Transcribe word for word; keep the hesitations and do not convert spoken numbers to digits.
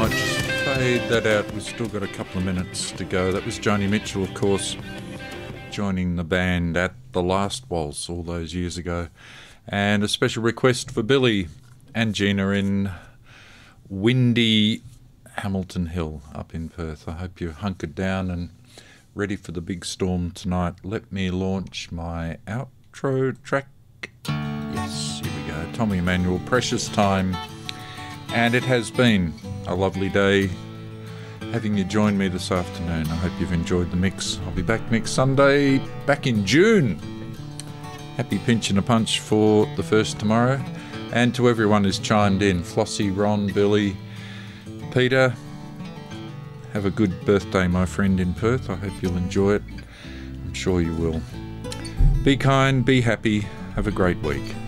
might just fade that out. We've still got a couple of minutes to go. That was Joni Mitchell, of course, joining the band at the Last Waltz all those years ago. And a special request for Billy and Gina in windy Hamilton Hill up in Perth. I hope you're hunkered down and ready for the big storm tonight. Let me launch my outro track. Yes, here we go. Tommy Emmanuel, Precious Time. And it has been a lovely day having you join me this afternoon. I hope you've enjoyed the mix. I'll be back next Sunday, back in June. Happy pinch and a punch for the first tomorrow. And to everyone who's chimed in, Flossie, Ron, Billy, Peter, have a good birthday, my friend, in Perth. I hope you'll enjoy it. I'm sure you will. Be kind, be happy, have a great week.